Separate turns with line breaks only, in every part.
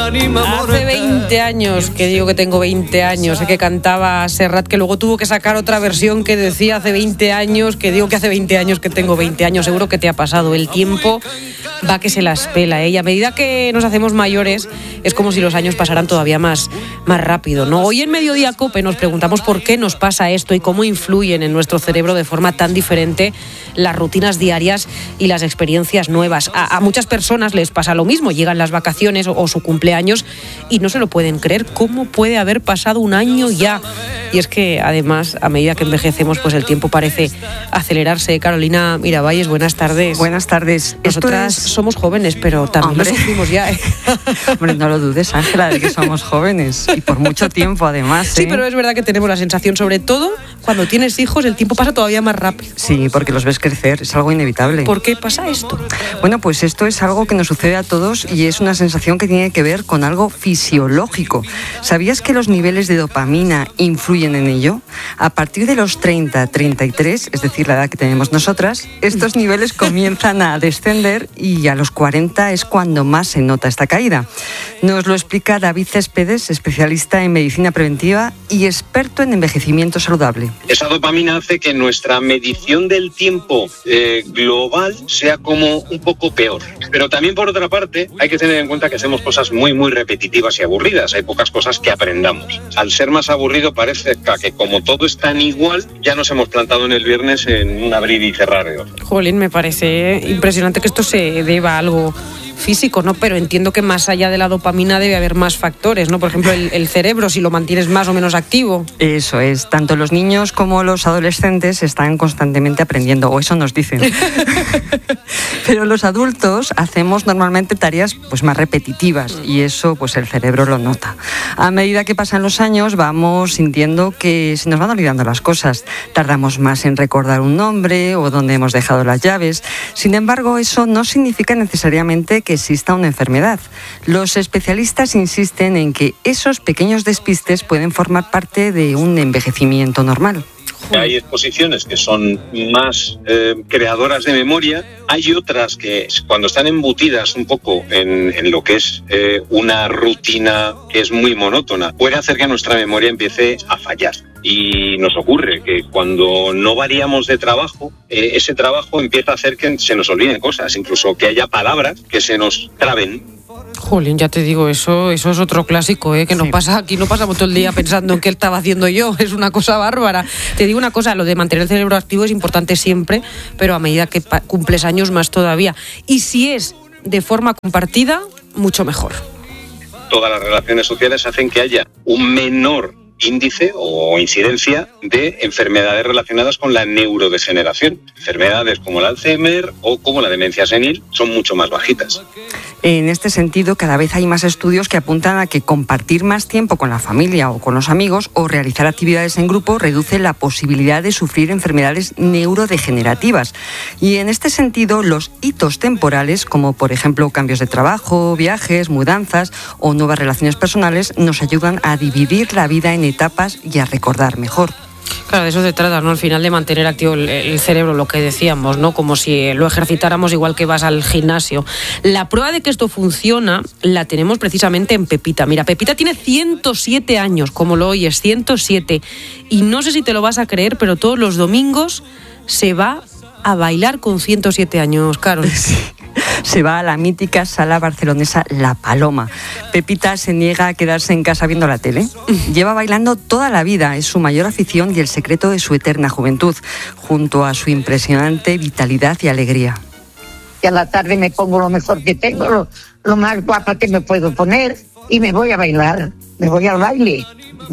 Hace 20 años que digo que tengo 20 años, que cantaba Serrat, que luego tuvo que sacar otra versión que decía hace 20 años, que digo que hace 20 años que tengo 20 años. Seguro que te ha pasado. El tiempo va que se las pela, ¿eh? Y a medida que nos hacemos mayores es como si los años pasaran todavía más rápido, ¿no? Hoy en Mediodía COPE nos preguntamos por qué nos pasa esto y cómo influyen en nuestro cerebro de forma tan diferente las rutinas diarias y las experiencias nuevas. A muchas personas les pasa lo mismo, llegan las vacaciones o su cumpleaños y no se lo pueden creer. ¿Cómo puede haber pasado un año ya? Y es que además, a medida que envejecemos, pues el tiempo parece acelerarse. Carolina Miravalles, buenas tardes.
Buenas tardes.
Nosotras somos jóvenes, pero también lo sufrimos ya, ¿eh?
Hombre, no lo dudes, Ángela, de que somos jóvenes y por mucho tiempo además.
Sí, pero es verdad que tenemos la sensación, sobre todo cuando tienes hijos, el tiempo pasa todavía más rápido.
Sí, porque los ves crecer, es algo inevitable.
¿Por qué pasa esto?
Bueno, pues esto es algo que nos sucede a todos y es una sensación que tiene que ver con algo fisiológico. ¿Sabías que los niveles de dopamina influyen en ello? A partir de los 30, 33, es decir, la edad que tenemos nosotras, estos niveles comienzan a descender y a los 40 es cuando más se nota esta caída. Nos lo explica David Céspedes, especialista en medicina preventiva y experto en envejecimiento saludable.
Esa dopamina hace que nuestra medición del tiempo global sea como un poco peor. Pero también, por otra parte, hay que tener en cuenta que hacemos cosas muy repetitivas y aburridas. Hay pocas cosas que aprendamos. Al ser más aburrido parece que como todo es tan igual, ya nos hemos plantado en el viernes en un abrir y cerrar de ojos.
Jolín, me parece impresionante que esto se deba a algo físico, ¿no? Pero entiendo que más allá de la dopamina debe haber más factores, ¿no? Por ejemplo, el cerebro, si lo mantienes más o menos activo.
Eso es, tanto los niños como los adolescentes están constantemente aprendiendo, o eso nos dicen. Pero los adultos hacemos normalmente tareas pues más repetitivas y eso pues el cerebro lo nota. A medida que pasan los años vamos sintiendo que se nos van olvidando las cosas. Tardamos más en recordar un nombre o dónde hemos dejado las llaves. Sin embargo, eso no significa necesariamente que exista una enfermedad. Los especialistas insisten en que esos pequeños despistes pueden formar parte de un envejecimiento normal.
Hay exposiciones que son más creadoras de memoria, hay otras que cuando están embutidas un poco en lo que es una rutina que es muy monótona, puede hacer que nuestra memoria empiece a fallar. Y nos ocurre que cuando no variamos de trabajo, ese trabajo empieza a hacer que se nos olviden cosas, incluso que haya palabras que se nos traben.
Jolín, ya te digo, eso es otro clásico, que nos pasa aquí, no pasamos todo el día pensando en qué estaba haciendo yo, es una cosa bárbara. Te digo una cosa, lo de mantener el cerebro activo es importante siempre, pero a medida que cumples años más todavía. Y si es de forma compartida, mucho mejor.
Todas las relaciones sociales hacen que haya un menor índice o incidencia de enfermedades relacionadas con la neurodegeneración. Enfermedades como el Alzheimer o como la demencia senil son mucho más bajitas.
En este sentido, cada vez hay más estudios que apuntan a que compartir más tiempo con la familia o con los amigos o realizar actividades en grupo reduce la posibilidad de sufrir enfermedades neurodegenerativas. Y en este sentido, los hitos temporales, como por ejemplo cambios de trabajo, viajes, mudanzas o nuevas relaciones personales, nos ayudan a dividir la vida en etapas y a recordar mejor.
Claro, de eso se trata, ¿no? Al final de mantener activo el cerebro, lo que decíamos, ¿no? Como si lo ejercitáramos igual que vas al gimnasio. La prueba de que esto funciona la tenemos precisamente en Pepita. Mira, Pepita tiene 107 años, como lo oyes, 107. Y no sé si te lo vas a creer, pero todos los domingos se va a bailar con 107 años, Carol.
Sí. Se va a la mítica sala barcelonesa La Paloma. Pepita se niega a quedarse en casa viendo la tele. Lleva bailando toda la vida, es su mayor afición y el secreto de su eterna juventud, junto a su impresionante vitalidad y alegría.
Y a la tarde me pongo lo mejor que tengo, lo más guapa que me puedo poner y me voy a bailar, me voy al baile.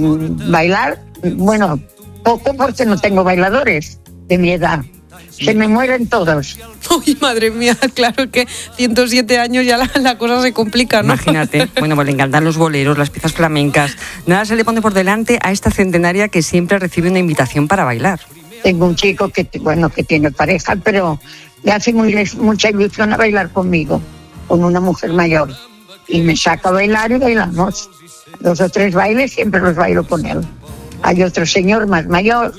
Bailar, bueno, poco porque no tengo bailadores de mi edad. Se me mueren todos.
Uy, madre mía, claro que 107 años ya la cosa se complica, ¿no?
Imagínate, bueno, pues le encantan los boleros, las piezas flamencas. Nada se le pone por delante a esta centenaria que siempre recibe una invitación para bailar.
Tengo un chico que tiene pareja, pero le hace mucha ilusión a bailar conmigo, con una mujer mayor. Y me saca a bailar y bailamos. 2 o 3 bailes siempre los bailo con él. Hay otro señor más mayor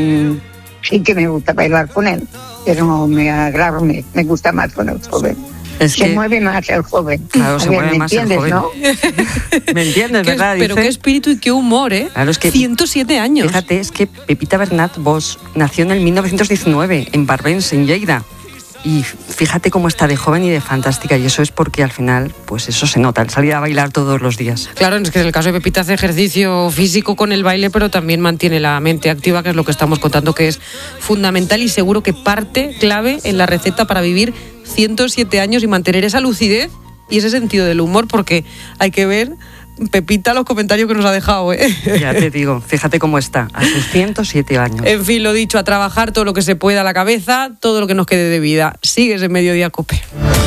sí que me gusta bailar con él, pero me gusta más con el joven. Se mueve más el joven.
Claro, se mueve más el joven.
¿No?
¿Me entiendes, verdad?
Pero qué espíritu y qué humor, ¿eh?
Claro, es que
107 años.
Fíjate, es que Pepita Bernat Bosch nació en el 1919 en Barbens, en Lleida. Y fíjate cómo está de joven y de fantástica, y eso es porque al final, pues eso se nota, al salir a bailar todos los días.
Claro, es que en el caso de Pepita hace ejercicio físico con el baile, pero también mantiene la mente activa, que es lo que estamos contando, que es fundamental y seguro que parte clave en la receta para vivir 107 años y mantener esa lucidez y ese sentido del humor, porque hay que ver, Pepita, los comentarios que nos ha dejado, ¿eh?
Ya te digo, fíjate cómo está, a sus 107 años.
En fin, lo dicho, a trabajar todo lo que se pueda a la cabeza, todo lo que nos quede de vida. Sigues en Mediodía COPE.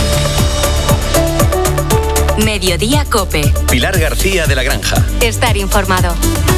Mediodía COPE.
Pilar García de la Granja.
Estar informado.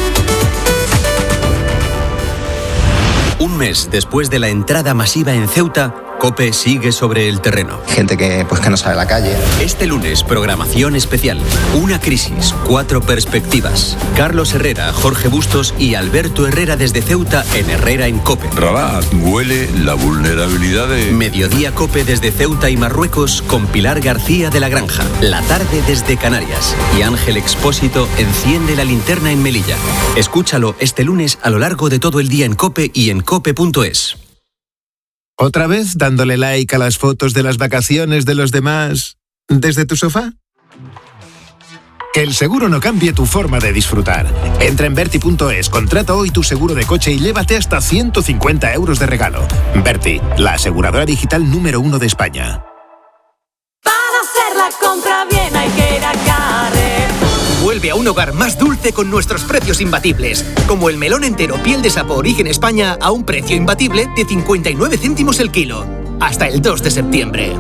Un mes después de la entrada masiva en Ceuta, COPE sigue sobre el terreno.
Gente que no sale a la calle.
Este lunes, programación especial. Una crisis, 4 perspectivas. Carlos Herrera, Jorge Bustos y Alberto Herrera desde Ceuta en Herrera en COPE.
Rabat huele la vulnerabilidad de...
Mediodía COPE desde Ceuta y Marruecos con Pilar García de la Granja. La tarde desde Canarias. Y Ángel Expósito enciende la linterna en Melilla. Escúchalo este lunes a lo largo de todo el día en COPE y en cope.es.
¿Otra vez dándole like a las fotos de las vacaciones de los demás desde tu sofá? Que el seguro no cambie tu forma de disfrutar. Entra en Verti.es, contrata hoy tu seguro de coche y llévate hasta 150 euros de regalo. Verti, la aseguradora digital número 1 de España.
Para hacer la compra bien hay que ir a Carrefour.
Vuelve a un hogar más dulce con nuestros precios imbatibles, como el melón entero piel de sapo origen España a un precio imbatible de 59 céntimos el kilo. Hasta el 2 de septiembre.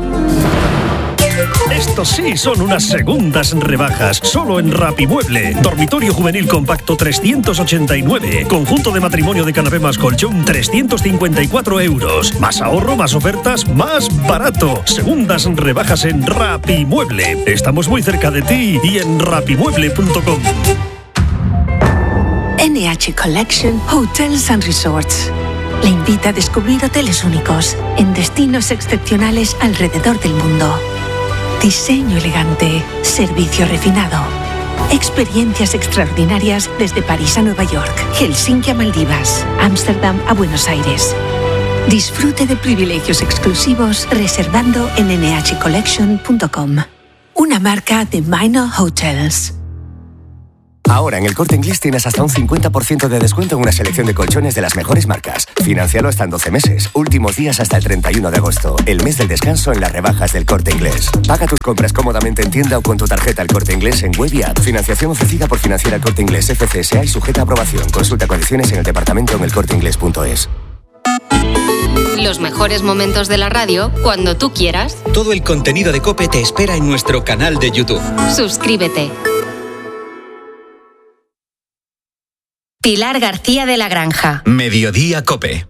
Estos sí son unas segundas rebajas, solo en Rapimueble. Dormitorio juvenil compacto 389. Conjunto de matrimonio de canapé más colchón 354 euros. Más ahorro, más ofertas, más barato. Segundas rebajas en Rapimueble. Estamos muy cerca de ti y en rapimueble.com.
NH Collection Hotels and Resorts le invita a descubrir hoteles únicos en destinos excepcionales alrededor del mundo. Diseño elegante, servicio refinado, experiencias extraordinarias desde París a Nueva York, Helsinki a Maldivas, Ámsterdam a Buenos Aires. Disfrute de privilegios exclusivos reservando en nhcollection.com. Una marca de Minor Hotels.
Ahora en el Corte Inglés tienes hasta un 50% de descuento en una selección de colchones de las mejores marcas. Financialo hasta en 12 meses. Últimos días hasta el 31 de agosto. El mes del descanso en las rebajas del Corte Inglés. Paga tus compras cómodamente en tienda o con tu tarjeta El Corte Inglés en web y app. Financiación ofrecida por Financiera Corte Inglés FCSA y sujeta a aprobación. Consulta condiciones en el departamento en elcorteinglés.es.
Los mejores momentos de la radio cuando tú quieras.
Todo el contenido de COPE te espera en nuestro canal de YouTube.
Suscríbete. Pilar García de la Granja.
Mediodía COPE.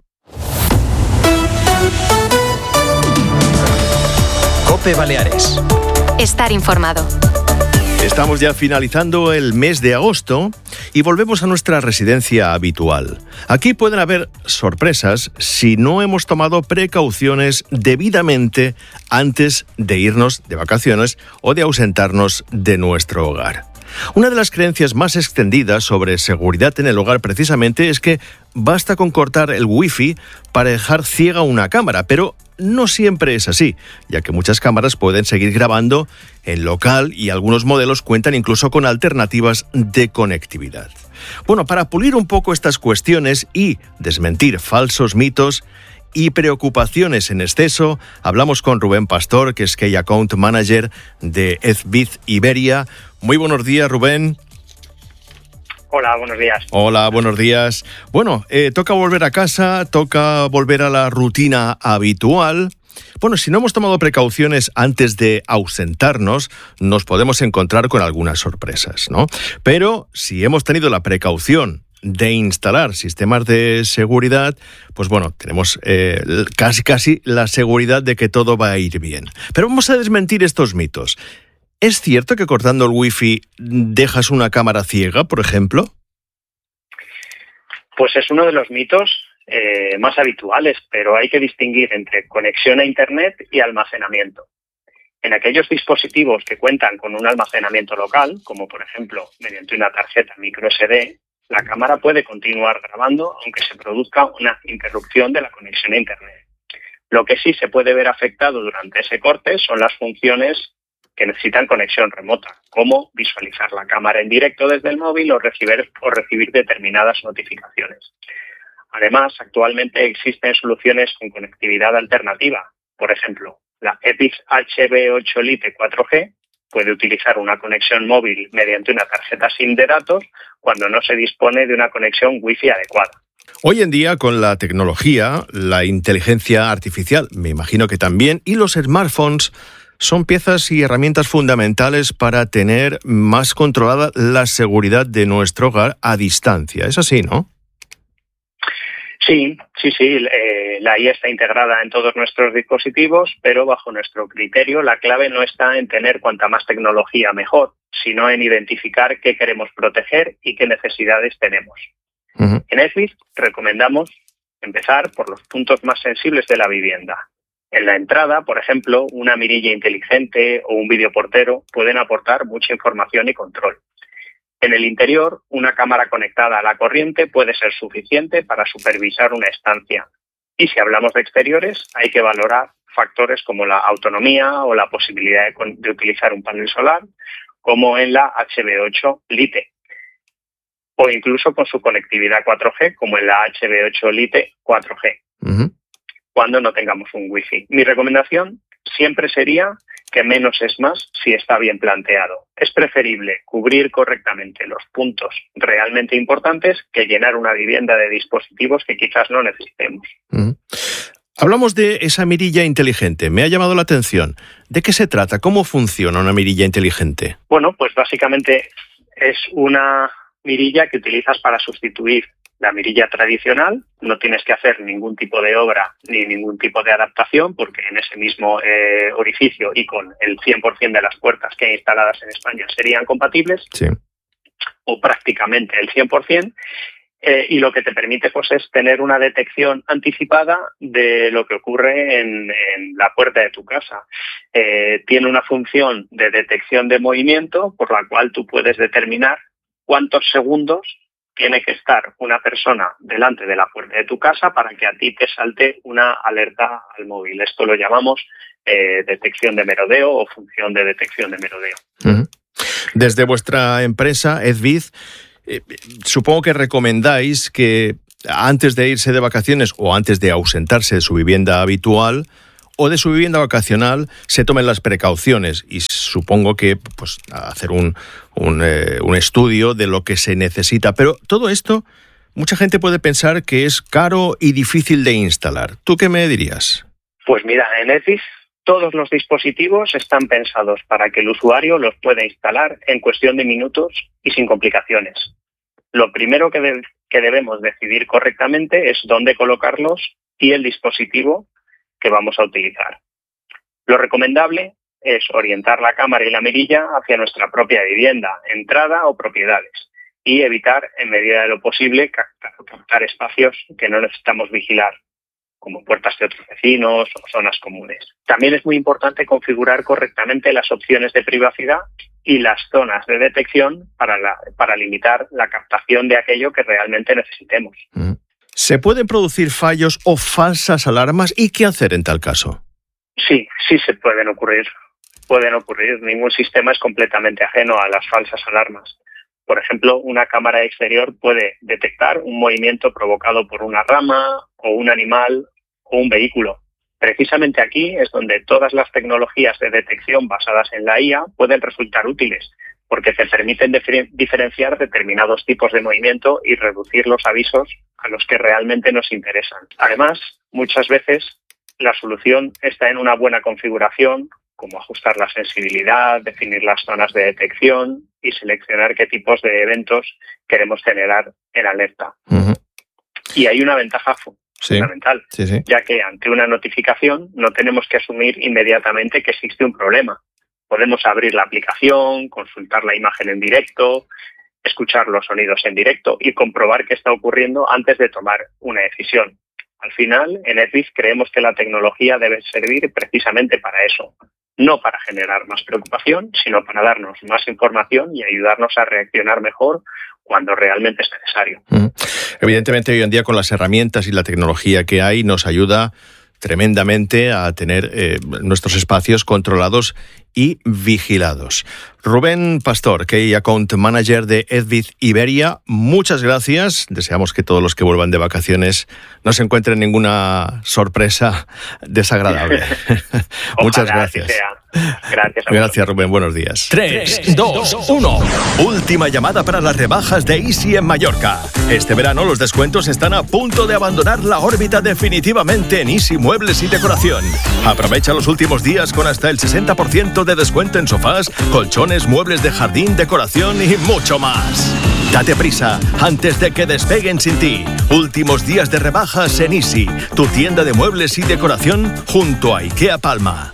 COPE Baleares.
Estar informado.
Estamos ya finalizando el mes de agosto y volvemos a nuestra residencia habitual. Aquí pueden haber sorpresas si no hemos tomado precauciones debidamente antes de irnos de vacaciones o de ausentarnos de nuestro hogar. Una de las creencias más extendidas sobre seguridad en el hogar precisamente es que basta con cortar el wifi para dejar ciega una cámara, pero no siempre es así, ya que muchas cámaras pueden seguir grabando en local y algunos modelos cuentan incluso con alternativas de conectividad. Bueno, para pulir un poco estas cuestiones y desmentir falsos mitos y preocupaciones en exceso, hablamos con Rubén Pastor, que es Key Account Manager de Ezbit Iberia. Muy buenos días, Rubén.
Hola, buenos días.
Hola, buenos días. Bueno, toca volver a casa, toca volver a la rutina habitual. Bueno, si no hemos tomado precauciones antes de ausentarnos, nos podemos encontrar con algunas sorpresas, ¿no? Pero si hemos tenido la precaución de instalar sistemas de seguridad, pues bueno, tenemos casi la seguridad de que todo va a ir bien. Pero vamos a desmentir estos mitos. ¿Es cierto que cortando el wifi dejas una cámara ciega, por ejemplo?
Pues es uno de los mitos más habituales, pero hay que distinguir entre conexión a Internet y almacenamiento. En aquellos dispositivos que cuentan con un almacenamiento local, como por ejemplo mediante una tarjeta microSD, la cámara puede continuar grabando aunque se produzca una interrupción de la conexión a Internet. Lo que sí se puede ver afectado durante ese corte son las funciones que necesitan conexión remota, como visualizar la cámara en directo desde el móvil o recibir determinadas notificaciones. Además, actualmente existen soluciones con conectividad alternativa. Por ejemplo, la EPIX HB8 Lite 4G puede utilizar una conexión móvil mediante una tarjeta SIM de datos cuando no se dispone de una conexión Wi-Fi adecuada.
Hoy en día, con la tecnología, la inteligencia artificial, me imagino que también, y los smartphones son piezas y herramientas fundamentales para tener más controlada la seguridad de nuestro hogar a distancia. Es así, ¿no?
Sí. La IA está integrada en todos nuestros dispositivos, pero bajo nuestro criterio la clave no está en tener cuanta más tecnología mejor, sino en identificar qué queremos proteger y qué necesidades tenemos. Uh-huh. En EFIS recomendamos empezar por los puntos más sensibles de la vivienda. En la entrada, por ejemplo, una mirilla inteligente o un videoportero pueden aportar mucha información y control. En el interior, una cámara conectada a la corriente puede ser suficiente para supervisar una estancia. Y si hablamos de exteriores, hay que valorar factores como la autonomía o la posibilidad de utilizar un panel solar, como en la HB8 Lite, o incluso con su conectividad 4G, como en la HB8 Lite 4G, uh-huh. Cuando no tengamos un Wi-Fi. Mi recomendación siempre sería que menos es más si está bien planteado. Es preferible cubrir correctamente los puntos realmente importantes que llenar una vivienda de dispositivos que quizás no necesitemos.
Uh-huh. Hablamos de esa mirilla inteligente. Me ha llamado la atención. ¿De qué se trata? ¿Cómo funciona una mirilla inteligente?
Bueno, pues básicamente es una mirilla que utilizas para sustituir la mirilla tradicional. No tienes que hacer ningún tipo de obra ni ningún tipo de adaptación, porque en ese mismo orificio y con el 100% de las puertas que hay instaladas en España serían compatibles, sí, o prácticamente el 100%, y lo que te permite pues es tener una detección anticipada de lo que ocurre en la puerta de tu casa. Tiene una función de detección de movimiento, por la cual tú puedes determinar cuántos segundos tiene que estar una persona delante de la puerta de tu casa para que a ti te salte una alerta al móvil. Esto lo llamamos detección de merodeo o función de detección de merodeo.
Uh-huh. Desde vuestra empresa, Edvid, supongo que recomendáis que antes de irse de vacaciones o antes de ausentarse de su vivienda habitual o de su vivienda vacacional se tomen las precauciones, y supongo que pues hacer un estudio de lo que se necesita. Pero todo esto, mucha gente puede pensar que es caro y difícil de instalar. ¿Tú qué me dirías?
Pues mira, en EFIS todos los dispositivos están pensados para que el usuario los pueda instalar en cuestión de minutos y sin complicaciones. Lo primero que debemos decidir correctamente es dónde colocarlos y el dispositivo que vamos a utilizar. Lo recomendable es orientar la cámara y la mirilla hacia nuestra propia vivienda, entrada o propiedades, y evitar, en medida de lo posible, captar espacios que no necesitamos vigilar, como puertas de otros vecinos o zonas comunes. También es muy importante configurar correctamente las opciones de privacidad y las zonas de detección para limitar la captación de aquello que realmente necesitemos.
¿Se pueden producir fallos o falsas alarmas? ¿Y qué hacer en tal caso?
Sí se pueden ocurrir. Ningún sistema es completamente ajeno a las falsas alarmas. Por ejemplo, una cámara exterior puede detectar un movimiento provocado por una rama o un animal o un vehículo. Precisamente aquí es donde todas las tecnologías de detección basadas en la IA pueden resultar útiles, porque te permiten diferenciar determinados tipos de movimiento y reducir los avisos a los que realmente nos interesan. Además, muchas veces la solución está en una buena configuración, como ajustar la sensibilidad, definir las zonas de detección y seleccionar qué tipos de eventos queremos generar en alerta. Uh-huh. Y hay una ventaja fundamental, sí. Ya que ante una notificación no tenemos que asumir inmediatamente que existe un problema. Podemos abrir la aplicación, consultar la imagen en directo, escuchar los sonidos en directo y comprobar qué está ocurriendo antes de tomar una decisión. Al final, en EFIS creemos que la tecnología debe servir precisamente para eso, no para generar más preocupación, sino para darnos más información y ayudarnos a reaccionar mejor cuando realmente es necesario.
Evidentemente, hoy en día, con las herramientas y la tecnología que hay, nos ayuda tremendamente a tener nuestros espacios controlados y vigilados. Rubén Pastor, Key Account Manager de Edbit Iberia, muchas gracias. Deseamos que todos los que vuelvan de vacaciones no se encuentren ninguna sorpresa desagradable. Muchas gracias. Gracias, Rubén. Buenos días.
3, 2, 1.
Última llamada para las rebajas de Easy en Mallorca. Este verano los descuentos están a punto de abandonar la órbita definitivamente en Easy Muebles y Decoración. Aprovecha los últimos días con hasta el 60% de descuento en sofás, colchones, muebles de jardín, decoración y mucho más. Date prisa antes de que despeguen sin ti. Últimos días de rebajas en Easy, tu tienda de muebles i decoración junto a Ikea Palma.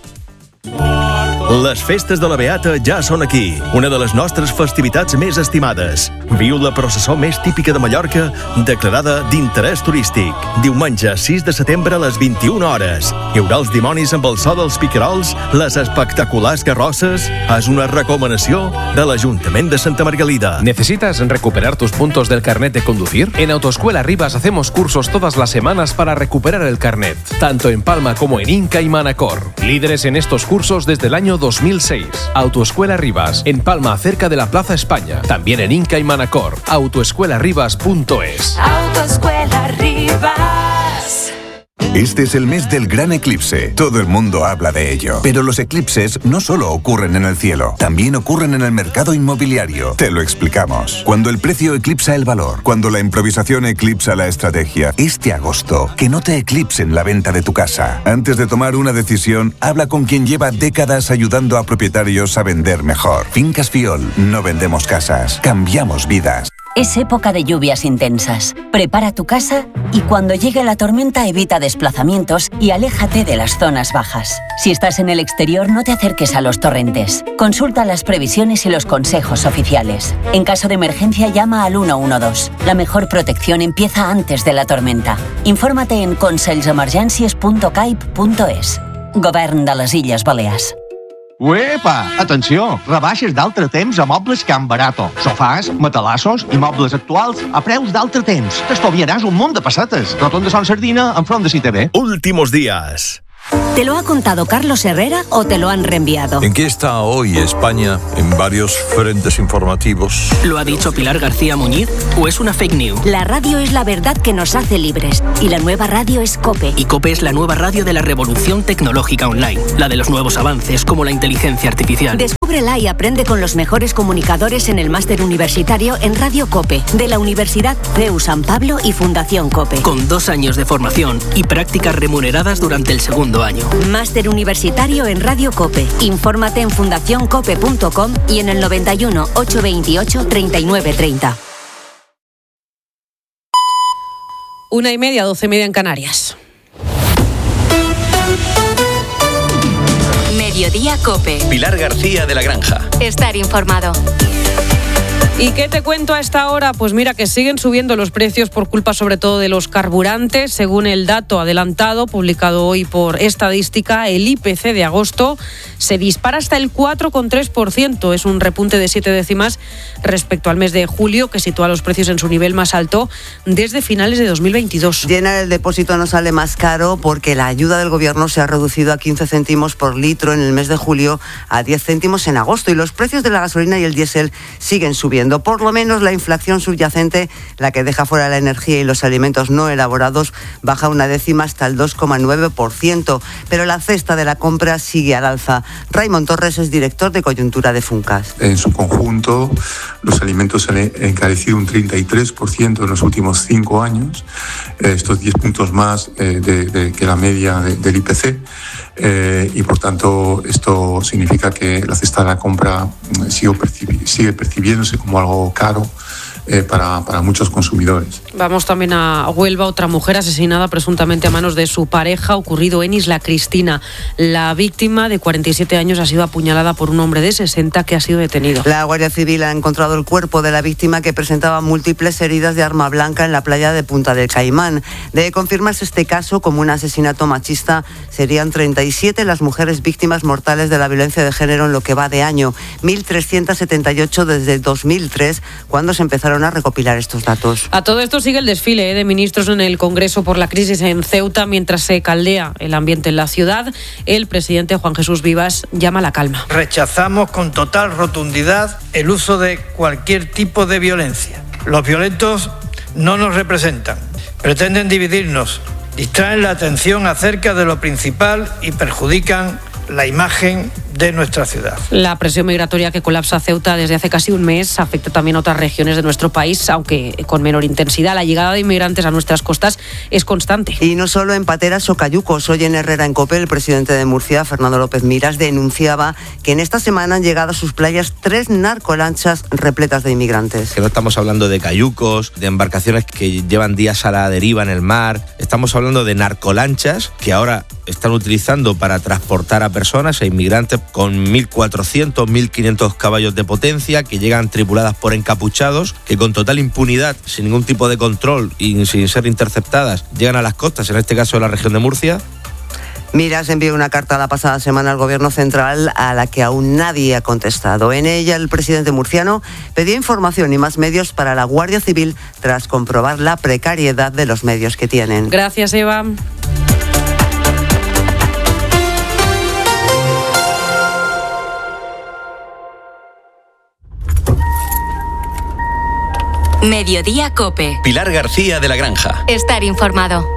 Les festes de la Beata ja són aquí, una de les nostres festivitats més estimades. Viu la processó més típica de Mallorca, declarada d'interès turístic. Diumenge 6 de setembre a les 21 hores. Hi haurà els dimonis amb el so dels picarols, les espectaculars carrosses. És una recomanació de l'Ajuntament de Santa Margalida.
¿Necesitas recuperar tus puntos del carnet de conducir? En Autoescuela Rivas hacemos cursos todas las semanas para recuperar el carnet, tanto en Palma como en Inca y Manacor. Líderes en estos cursos desde el año 2006. Autoescuela Rivas, en Palma, cerca de la Plaza España. También en Inca y Manacor. Autoescuelarivas.es.
Autoescuela Rivas.
Este es el mes del gran eclipse. Todo el mundo habla de ello. Pero los eclipses no solo ocurren en el cielo, también ocurren en el mercado inmobiliario. Te lo explicamos. Cuando el precio eclipsa el valor, cuando la improvisación eclipsa la estrategia. Este agosto, que no te eclipsen la venta de tu casa. Antes de tomar una decisión, habla con quien lleva décadas ayudando a propietarios a vender mejor. Fincas Fiol. No vendemos casas, cambiamos vidas.
Es época de lluvias intensas. Prepara tu casa y cuando llegue la tormenta evita desplazamientos y aléjate de las zonas bajas. Si estás en el exterior, no te acerques a los torrentes. Consulta las previsiones y los consejos oficiales. En caso de emergencia, llama al 112. La mejor protección empieza antes de la tormenta. Infórmate en conselsemergències.caip.es. Govern de les Illes Balears.
Uepa! Atenció! Rebaixes d'altre temps a Mobles Can Barato. Sofàs, matalassos i mobles actuals a preus d'altre temps. T'estalviaràs un munt de pessetes. Rotonda Son Sardina, enfront de CITV.
Últimos días.
¿Te lo ha contado Carlos Herrera o te lo han reenviado?
¿En qué está hoy España en varios frentes informativos?
¿Lo ha dicho Pilar García Muñiz o es una fake news?
La radio es la verdad que nos hace libres y la nueva radio es COPE.
Y COPE es la nueva radio de la revolución tecnológica online, la de los nuevos avances como la inteligencia artificial.
Descúbrela y aprende con los mejores comunicadores en el máster universitario en Radio COPE de la Universidad CEU San Pablo y Fundación COPE.
Con 2 años de formación y prácticas remuneradas durante el segundo año.
Máster universitario en Radio COPE. Infórmate en fundacioncope.com y en el 91 828 3930.
1:30, 12:30 en Canarias.
Mediodía COPE.
Pilar García de la Granja.
Estar informado.
¿Y qué te cuento a esta hora? Pues mira que siguen subiendo los precios por culpa sobre todo de los carburantes. Según el dato adelantado publicado hoy por Estadística, el IPC de agosto se dispara hasta el 4,3%. Es un repunte de 7 décimas respecto al mes de julio, que sitúa los precios en su nivel más alto desde finales de 2022.
Llenar el depósito no sale más caro porque la ayuda del gobierno se ha reducido a 15 céntimos por litro en el mes de julio, a 10 céntimos en agosto, y los precios de la gasolina y el diésel siguen subiendo. Por lo menos la inflación subyacente, la que deja fuera la energía y los alimentos no elaborados, baja 1 décima hasta el 2,9%, pero la cesta de la compra sigue al alza. Raimon Torres es director de coyuntura de Funcas.
En su conjunto, los alimentos han encarecido un 33% en los últimos 5 años, estos 10 puntos más que la media del IPC. Y por tanto esto significa que la cesta de la compra sigue percibiéndose como algo caro para muchos consumidores.
Vamos también a Huelva, otra mujer asesinada presuntamente a manos de su pareja, ocurrido en Isla Cristina. La víctima, de 47 años, ha sido apuñalada por un hombre de 60 que ha sido detenido.
La Guardia Civil ha encontrado el cuerpo de la víctima, que presentaba múltiples heridas de arma blanca en la playa de Punta del Caimán. De confirmarse este caso como un asesinato machista, serían 37 las mujeres víctimas mortales de la violencia de género en lo que va de año, 1.378 desde 2003, cuando se empezaron a recopilar estos datos.
A todo esto sigue el desfile de ministros en el Congreso por la crisis en Ceuta, mientras se caldea el ambiente en la ciudad. El presidente Juan Jesús Vivas llama a la calma.
Rechazamos con total rotundidad el uso de cualquier tipo de violencia. Los violentos no nos representan, pretenden dividirnos, distraen la atención acerca de lo principal y perjudican la imagen de nuestra ciudad.
La presión migratoria que colapsa Ceuta desde hace casi un mes afecta también a otras regiones de nuestro país, aunque con menor intensidad. La llegada de inmigrantes a nuestras costas es constante.
Y no solo en Pateras o Cayucos. Hoy en Herrera, en COPE, el presidente de Murcia, Fernando López Miras, denunciaba que en esta semana han llegado a sus playas 3 narcolanchas repletas de inmigrantes.
Que no estamos hablando de cayucos, de embarcaciones que llevan días a la deriva en el mar. Estamos hablando de narcolanchas que ahora están utilizando para transportar a personas, a inmigrantes, con 1.400, 1.500 caballos de potencia, que llegan tripuladas por encapuchados, que con total impunidad, sin ningún tipo de control y sin ser interceptadas, llegan a las costas, en este caso de la región de Murcia.
Miras envió una carta la pasada semana al Gobierno Central a la que aún nadie ha contestado. En ella, el presidente murciano pedía información y más medios para la Guardia Civil tras comprobar la precariedad de los medios que tienen.
Gracias, Eva.
Mediodía COPE.
Pilar García de la Granja.
Estar informado.